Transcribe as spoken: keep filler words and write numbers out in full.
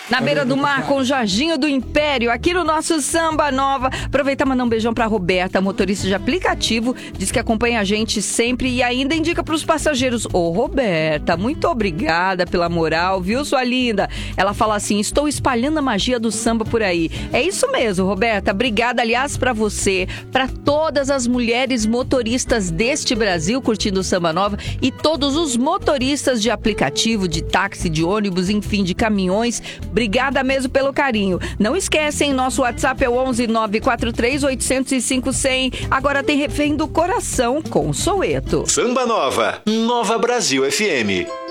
Na beira do mar com o Jorginho do Império, aqui no nosso Samba Nova. Aproveitar e mandar um beijão pra Roberta, motorista de aplicativo, diz que acompanha a gente sempre e ainda indica pros passageiros. Ô, Roberta, muito obrigada pela moral, viu, sua linda? Ela fala assim, estou espalhando a magia do samba por aí. É isso mesmo, Roberta, obrigada, aliás, pra você, pra todas as mulheres motoristas deste Brasil curtindo o Samba Nova e todos os motoristas de aplicativo, de táxi, de ônibus, enfim, de caminhões. Obrigada mesmo pelo carinho. Não esquecem, nosso WhatsApp é o onze nove quatro três oito zero cinco zero zero. Agora tem Refém do Coração com Soweto. Samba Nova, Nova Brasil F M.